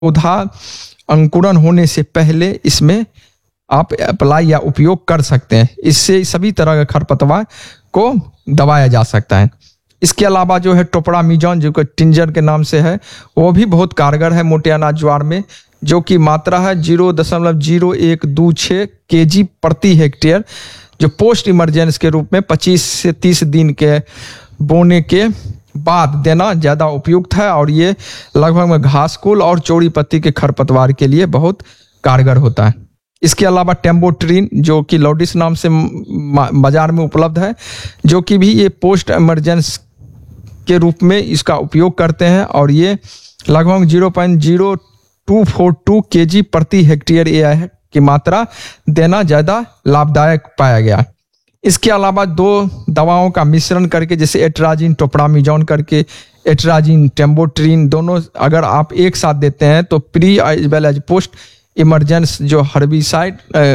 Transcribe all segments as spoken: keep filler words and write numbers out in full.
पौधा अंकुरन होने से पहले इसमें आप अप्लाई या उपयोग कर सकते हैं। इससे सभी तरह के खरपतवार को दबाया जा सकता है। इसके अलावा जो है टोपरामिजॉन, जो कि टिंजर के नाम से है, वो भी बहुत कारगर है मोटे अनाज ज्वार में, जो कि मात्रा है जीरो दशमलव जीरो एक दो छः के जी प्रति हेक्टेयर, जो पोस्ट इमरजेंस के रूप में पच्चीस से तीस दिन के बोने के बाद देना ज़्यादा उपयुक्त है। और ये लगभग में घासकुल और चौड़ी पत्ती के खरपतवार के लिए बहुत कारगर होता है। इसके अलावा टेम्बोट्रिन, जो कि लॉडिस नाम से बाजार में उपलब्ध है, जो कि भी ये पोस्ट इमरजेंस के रूप में इसका उपयोग करते हैं, और ये लगभग zero point zero to four to के जी प्रति हेक्टेयर ए की मात्रा देना ज़्यादा लाभदायक पाया गया। इसके अलावा दो दवाओं का मिश्रण करके, जैसे एट्राजिन टोपरामिजॉन करके, एट्राजिन टेम्बोट्रिन, दोनों अगर आप एक साथ देते हैं तो pre as well as post emergence जो हर्बिसाइड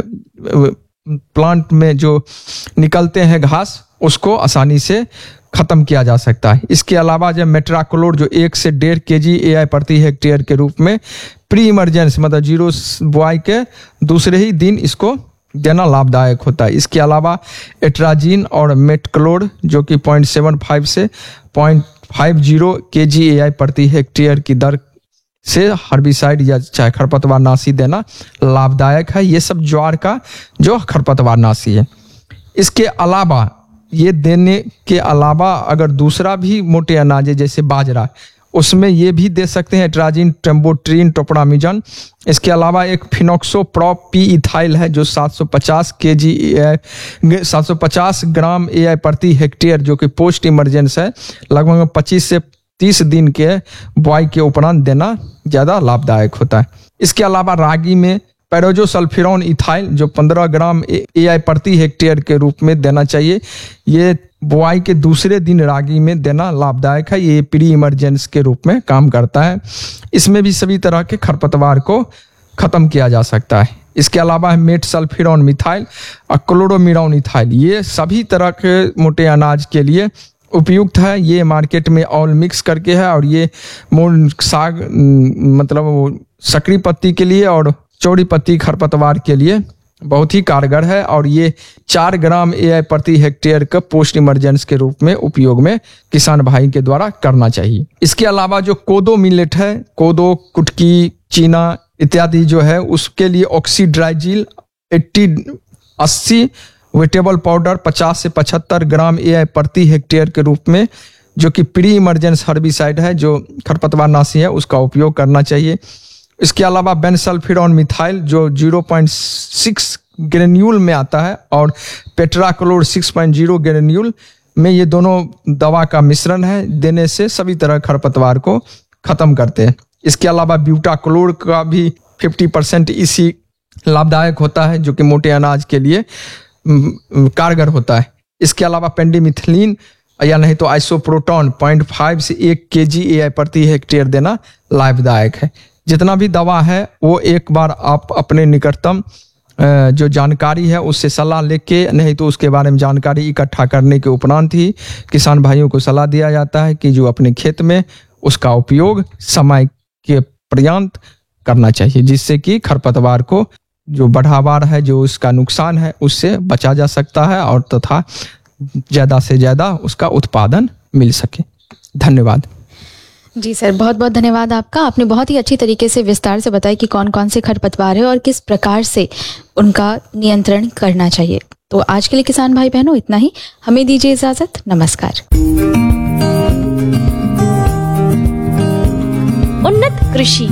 प्लांट में जो निकलते हैं घास, उसको आसानी से खत्म किया जा सकता है। इसके अलावा जब मेट्राक्लोर, जो एक से डेढ़ के जी ए आई प्रति हेक्टेयर के रूप में प्री इमरजेंस मतलब जीरो बुआई के दूसरे ही दिन इसको देना लाभदायक होता है। इसके अलावा एट्राजिन और मेटक्लोर, जो कि पॉइंट सेवन फाइव से पॉइंट फाइव जीरो के जी ए आई प्रति हेक्टेयर की दर से हर्बिसाइड या चाहे खरपतवार नाशी देना लाभदायक है। ये सब ज्वार का जो खरपतवार नाशी है। इसके अलावा ये देने के अलावा अगर दूसरा भी मोटे अनाज है जैसे बाजरा, उसमें ये भी दे सकते हैं एट्राजिन टेम्बोट्रिन टोपरामिजॉन। इसके अलावा एक फिनोक्सोप्रोप पी इथाइल है, जो सात सौ पचास के जी सात सौ पचास ग्राम ए आई प्रति हेक्टेयर, जो कि पोस्ट इमरजेंस है, लगभग पच्चीस से तीस दिन के बुआई के उपरांत देना ज़्यादा लाभदायक होता है। इसके अलावा रागी में पैरोजोसल्फिरॉन इथाइल, जो पंद्रह ग्राम ए आई प्रति हेक्टेयर के रूप में देना चाहिए। ये बुआई के दूसरे दिन रागी में देना लाभदायक है। ये प्री इमरजेंस के रूप में काम करता है। इसमें भी सभी तरह के खरपतवार को खत्म किया जा सकता है। इसके अलावा है मेटसल्फिरॉन मिथाइल और क्लोरोमिरॉन इथाइल, ये सभी तरह के मोटे अनाज के लिए उपयुक्त है। ये मार्केट में ऑल मिक्स करके है, और ये मूल साग मतलब सकरी पत्ती के लिए और चौड़ी पत्ती खरपतवार के लिए बहुत ही कारगर है। और ये चार ग्राम ए आई प्रति हेक्टेयर का पोस्ट इमरजेंस के रूप में उपयोग में किसान भाई के द्वारा करना चाहिए। इसके अलावा जो कोदो मिलेट है, कोदो, कुटकी, चीना इत्यादि जो है, उसके लिए ऑक्सीड्राइजिल अस्सी अस्सी वेटेबल पाउडर पचास से पचहत्तर ग्राम ए आई प्रति हेक्टेयर के रूप में, जो कि प्री इमरजेंस हर्बिसाइड है, जो खरपतवार नाशी है, उसका उपयोग करना चाहिए। इसके अलावा बेनसल्फिरॉन मिथाइल, जो जीरो पॉइंट सिक्स ग्रेन्यूल में आता है, और पेट्राक्लोर सिक्स पॉइंट जीरो ग्रेन्यूल में, ये दोनों दवा का मिश्रण है, देने से सभी तरह खरपतवार को खत्म करते हैं। इसके अलावा ब्यूटाक्लोर का भी पचास परसेंट इसी लाभदायक होता है, जो कि मोटे अनाज के लिए कारगर होता है। इसके अलावा पेंडिमिथिलीन या नहीं तो आइसोप्रोटॉन पॉइंट फाइव से एक के जी ए आई प्रति हेक्टेयर देना लाभदायक है। जितना भी दवा है वो एक बार आप अपने निकटतम जो जानकारी है उससे सलाह लेके, नहीं तो उसके बारे में जानकारी इकट्ठा करने के उपरांत ही किसान भाइयों को सलाह दिया जाता है कि जो अपने खेत में उसका उपयोग समय के पर्यंत करना चाहिए, जिससे कि खरपतवार को जो बढ़ावार है, जो उसका नुकसान है, उससे बचा जा सकता है और तथा ज़्यादा से ज़्यादा उसका उत्पादन मिल सके। धन्यवाद। जी सर, बहुत बहुत धन्यवाद आपका। आपने बहुत ही अच्छी तरीके से विस्तार से बताया कि कौन कौन से खरपतवार है और किस प्रकार से उनका नियंत्रण करना चाहिए। तो आज के लिए किसान भाई बहनों इतना ही, हमें दीजिए इजाजत। नमस्कार। उन्नत कृषि।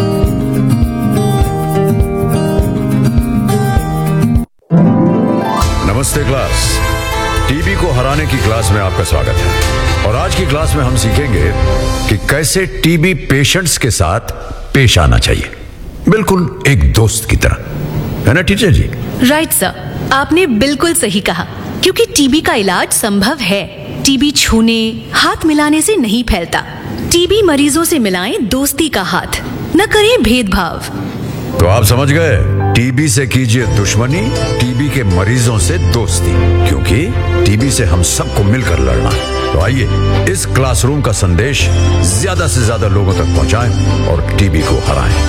नमस्ते क्लास, टीबी को हराने की क्लास में आपका स्वागत है। और आज की क्लास में हम सीखेंगे कि कैसे टीबी पेशेंट्स के साथ पेश आना चाहिए, बिल्कुल एक दोस्त की तरह, है ना टीचर जी? राइट सर, आपने बिल्कुल सही कहा, क्योंकि टीबी का इलाज संभव है। टीबी छूने, हाथ मिलाने से नहीं फैलता। टीबी मरीजों से मिलाएं दोस्ती का हाथ, न करें भेदभाव। तो आप समझ गए, टीबी से कीजिए दुश्मनी, टीबी के मरीजों से दोस्ती, क्योंकि टीबी से हम सबको मिलकर लड़ना है। तो आइए इस क्लासरूम का संदेश ज्यादा से ज्यादा लोगों तक पहुंचाएं और टीबी को हराएं।